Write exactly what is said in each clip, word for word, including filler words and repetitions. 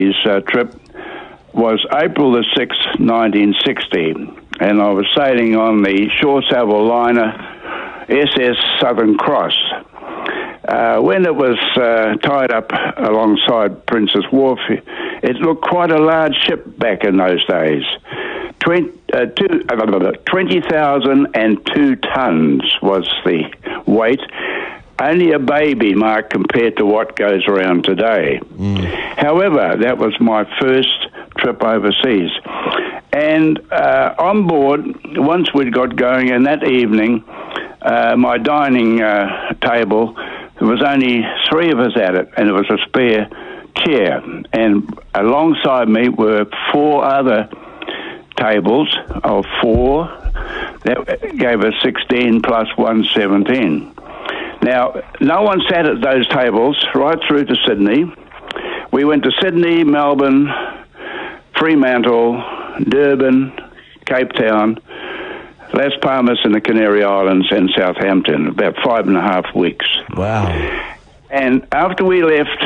His uh, trip was April the sixth, nineteen sixty, and I was sailing on the shore travel liner S S Southern Cross. Uh, when it was uh, tied up alongside Princess Wharf, it looked quite a large ship back in those days. twenty, uh, two, uh, twenty thousand two tons was the weight. Only a baby, Mark, compared to what goes around today. Mm. However, that was my first trip overseas. And uh, on board, once we'd got going, and that evening, uh, my dining uh, table, there was only three of us at it, and it was a spare chair. And alongside me were four other tables of four. That gave us sixteen plus one, seventeen. Now, no one sat at those tables right through to Sydney. We went to Sydney, Melbourne, Fremantle, Durban, Cape Town, Las Palmas in the Canary Islands, and Southampton, about five and a half weeks. Wow. And after we left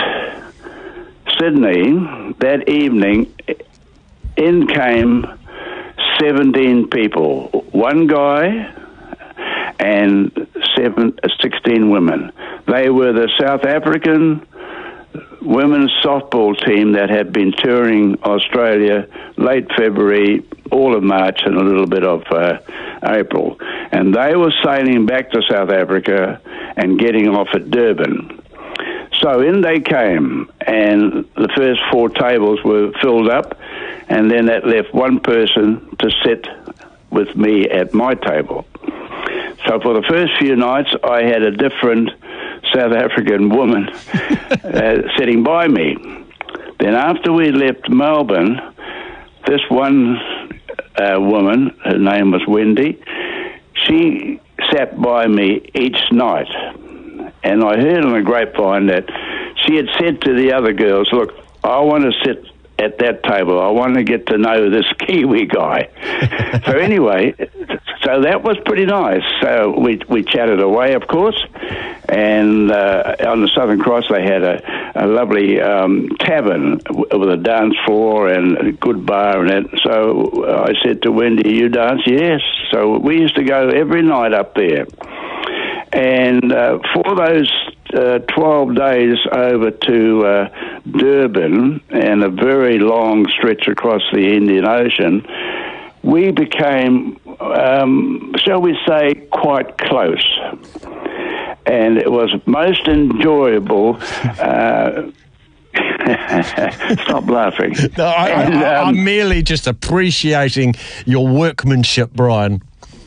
Sydney, that evening, in came seventeen people. One guy and seven, sixteen women. They were the South African women's softball team that had been touring Australia late February, all of March, and a little bit of uh, April. And they were sailing back to South Africa and getting off at Durban. So in they came, and the first four tables were filled up, and then that left one person to sit with me at my table. So for the first few nights, I had a different South African woman uh, sitting by me. Then after we left Melbourne, this one uh, woman, her name was Wendy, she sat by me each night. And I heard on the grapevine that she had said to the other girls, look, I want to sit at that table. I want to get to know this Kiwi guy. So anyway, so that was pretty nice. So we we chatted away, of course, and uh, on the Southern Cross they had a, a lovely um, tavern with a dance floor and a good bar and that. So I said to Wendy, you dance? Yes. So we used to go every night up there. And uh, for those uh, twelve days over to uh, Durban and a very long stretch across the Indian Ocean, we became, um, shall we say, quite close. And it was most enjoyable. Uh, Stop laughing. No, I, and, I, um, I'm merely just appreciating your workmanship, Brian.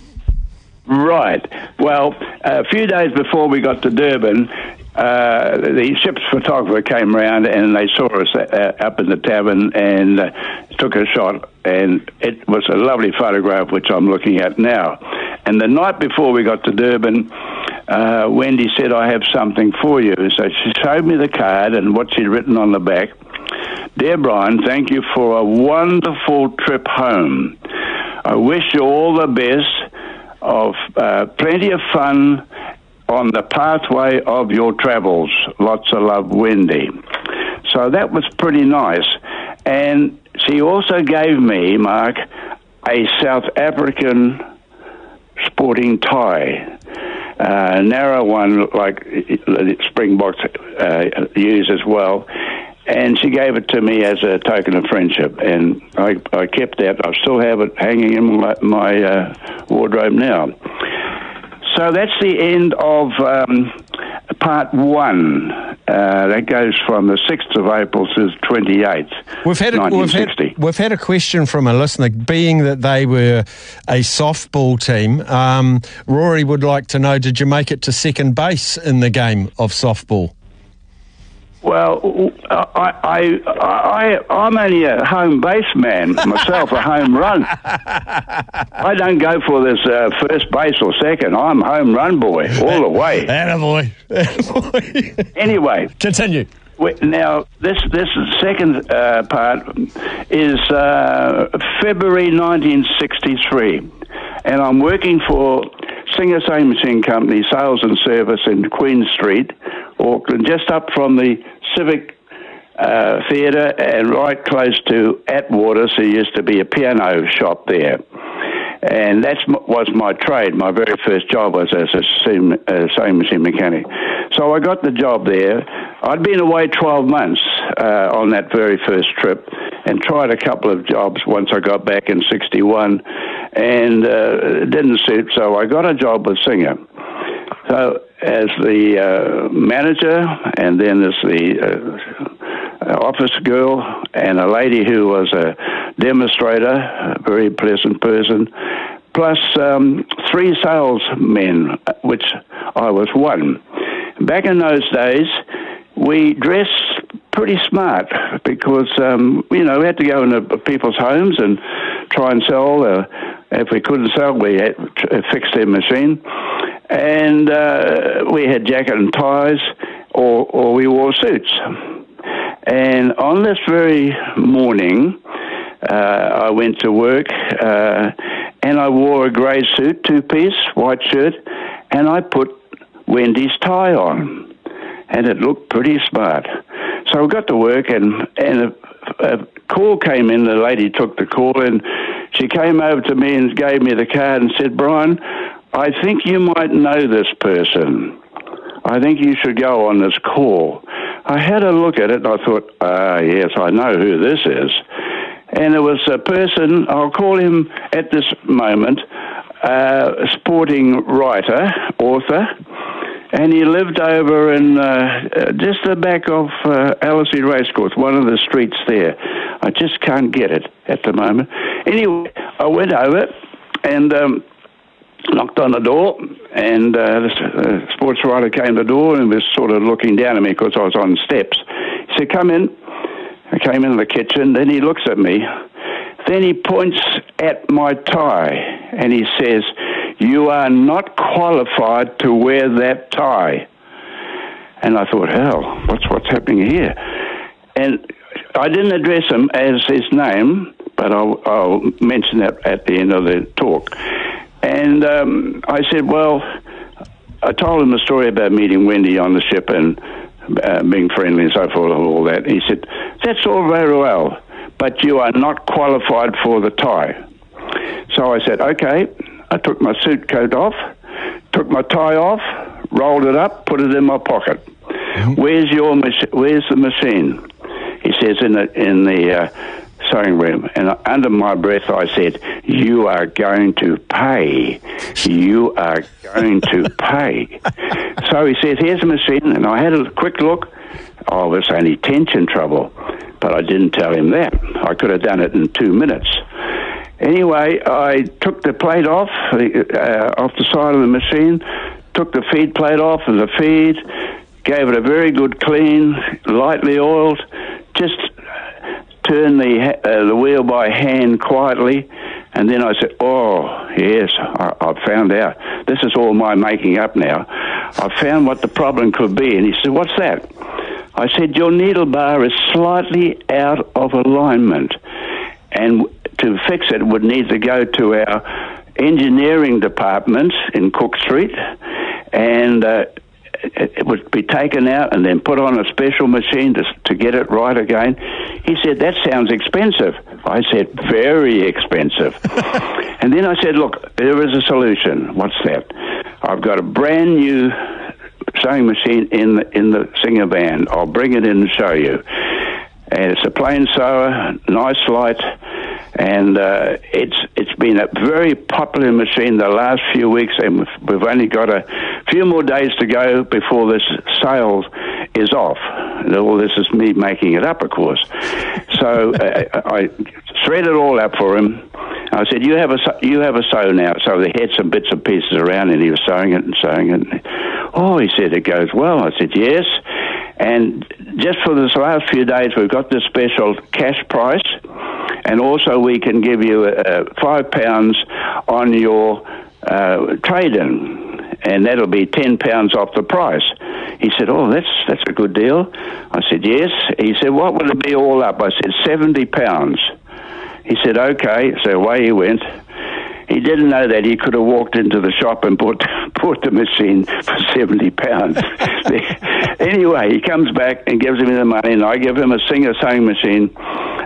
Right. Well, a few days before we got to Durban, uh, the ship's photographer came round and they saw us uh, up in the tavern and uh, took a shot, and it was a lovely photograph which I'm looking at now. And the night before we got to Durban, uh, Wendy said, I have something for you. So she showed me the card and what she'd written on the back. Dear Brian, thank you for a wonderful trip home. I wish you all the best of uh, plenty of fun on the pathway of your travels. Lots of love, Wendy. So that was pretty nice. And she also gave me, Mark, a South African sporting tie, a narrow one like Springboks uh, use as well. And she gave it to me as a token of friendship, and I, I kept that. I still have it hanging in my, my uh, wardrobe now. So that's the end of um, part one. Uh, that goes from the sixth of April to the twenty-eighth, we've had a, nineteen sixty. We've had, we've had a question from a listener, being that they were a softball team. Um, Rory would like to know, did you make it to second base in the game of softball? Well, I, I, I, I'm only a home base man myself, a home run. I don't go for this uh, first base or second. I'm home run boy all the way. Attaboy. Attaboy. Anyway. Continue. Now, this this second uh, part is uh, February nineteen sixty-three, and I'm working for Singer Sewing Machine Company, Sales and Service in Queen Street, Auckland, just up from the Civic uh, theatre, and right close to Atwater, there used to be a piano shop there. And that was my trade. My very first job was as a sewing, uh, sewing machine mechanic. So I got the job there. I'd been away twelve months uh, on that very first trip and tried a couple of jobs once I got back in sixty-one, and uh, it didn't suit, so I got a job with Singer. So as the uh, manager, and then as the uh, office girl, and a lady who was a demonstrator, a very pleasant person, plus um, three salesmen, which I was one. Back in those days, we dressed pretty smart because, um, you know, we had to go into people's homes and try and sell. Uh, if we couldn't sell, we had to fix their machine. And uh, we had jacket and ties, or, or we wore suits. And on this very morning, uh, I went to work, uh, and I wore a grey suit, two-piece, white shirt, and I put Wendy's tie on, and it looked pretty smart. So I got to work, and, and a, a call came in. The lady took the call, and she came over to me and gave me the card and said, "Brian, I think you might know this person. I think you should go on this call." I had a look at it, and I thought, ah, yes, I know who this is. And it was a person, I'll call him at this moment, uh, a sporting writer, author, and he lived over in uh, just the back of uh, Ellerslie Racecourse, one of the streets there. I just can't get it at the moment. Anyway, I went over and um, knocked on the door, and uh, the uh, sports writer came to the door and was sort of looking down at me because I was on steps. He said, "Come in." I came into the kitchen, then he looks at me, then he points at my tie, and he says, "You are not qualified to wear that tie." And I thought, hell, what's what's happening here? And I didn't address him as his name, but I'll, I'll mention that at the end of the talk. And um, I said, well, I told him a story about meeting Wendy on the ship and uh, being friendly and so forth and all that. And he said, "That's all very well, but you are not qualified for the tie." So I said, okay. I took my suit coat off, took my tie off, rolled it up, put it in my pocket. Mm-hmm. Where's your mach- Where's the machine? He says, in the in the uh, sewing room. And under my breath, I said, "You are going to pay. You are going to pay." So he said, "Here's the machine." And I had a quick look. Oh, it was only tension trouble, but I didn't tell him that. I could have done it in two minutes. Anyway, I took the plate off, uh, off the side of the machine, took the feed plate off of the feed, gave it a very good clean, lightly oiled, just turned the, uh, the wheel by hand quietly, and then I said, "Oh, yes, I, I found out. This is all my making up now. I found what the problem could be." And he said, "What's that?" I said, "Your needle bar is slightly out of alignment, and to fix it would need to go to our engineering department in Cook Street, and uh, it would be taken out and then put on a special machine to, to get it right again." He said, "That sounds expensive." I said, "Very expensive." And then I said, "Look, there is a solution." "What's that?" "I've got a brand new sewing machine in the, in the Singer van. I'll bring it in and show you." And it's a plain sewer, nice light, and uh, it's it's been a very popular machine the last few weeks, and we've only got a few more days to go before this sale is off. All this is me making it up, of course. So uh, I threaded it all up for him. I said, "You have a you have a sew now." So they had some bits and pieces around, and he was sewing it and sewing it. "Oh," he said, "it goes well." I said, "Yes." And just for this last few days, we've got this special cash price, and also we can give you uh, five pounds on your uh, trade-in, and that'll be ten pounds off the price. He said, "Oh, that's that's a good deal." I said, "Yes." He said, "What would it be all up?" I said, seventy pounds. He said, "Okay." So away he went. He didn't know that he could have walked into the shop and bought, bought the machine for seventy pounds. Anyway, he comes back and gives me the money, and I give him a Singer sewing machine.